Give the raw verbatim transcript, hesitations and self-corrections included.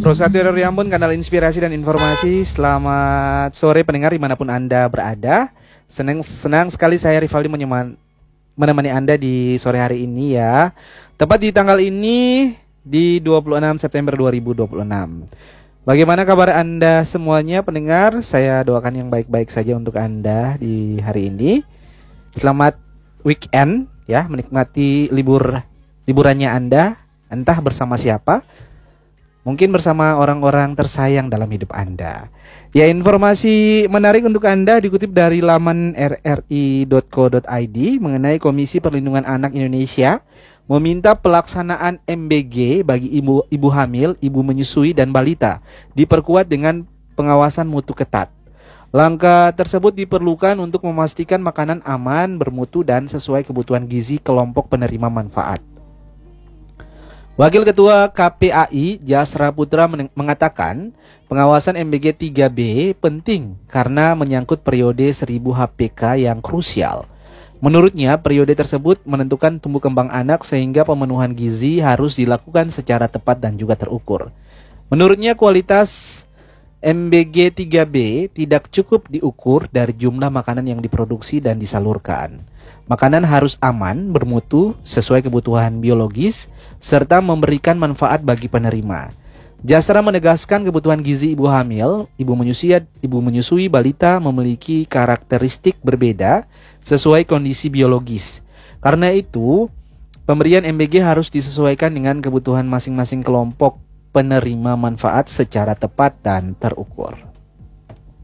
Rosatio dari Ambon, kanal inspirasi dan informasi. Selamat sore pendengar dimanapun Anda berada. Senang senang sekali saya Rivaldi menyeman, menemani Anda di sore hari ini ya. Tepat di tanggal ini di dua puluh enam September dua ribu dua puluh enam. Bagaimana kabar Anda semuanya pendengar? Saya doakan yang baik-baik saja untuk Anda di hari ini. Selamat weekend ya, menikmati libur liburannya Anda, entah bersama siapa. Mungkin bersama orang-orang tersayang dalam hidup Anda. Ya, informasi menarik untuk Anda dikutip dari laman r r i dot co dot i d mengenai Komisi Perlindungan Anak Indonesia meminta pelaksanaan M B G bagi ibu, ibu hamil, ibu menyusui, dan balita diperkuat dengan pengawasan mutu ketat. Langkah tersebut diperlukan untuk memastikan makanan aman, bermutu, dan sesuai kebutuhan gizi kelompok penerima manfaat. Wakil Ketua K P A I Jasra Putra mengatakan pengawasan M B G tiga B penting karena menyangkut periode seribu H P K yang krusial. Menurutnya periode tersebut menentukan tumbuh kembang anak sehingga pemenuhan gizi harus dilakukan secara tepat dan juga terukur. Menurutnya kualitas M B G tiga B tidak cukup diukur dari jumlah makanan yang diproduksi dan disalurkan. Makanan harus aman, bermutu, sesuai kebutuhan biologis, serta memberikan manfaat bagi penerima. Jasra menegaskan kebutuhan gizi ibu hamil, ibu menyusui, ibu menyusui balita memiliki karakteristik berbeda sesuai kondisi biologis. Karena itu, pemberian M B G harus disesuaikan dengan kebutuhan masing-masing kelompok penerima manfaat secara tepat dan terukur.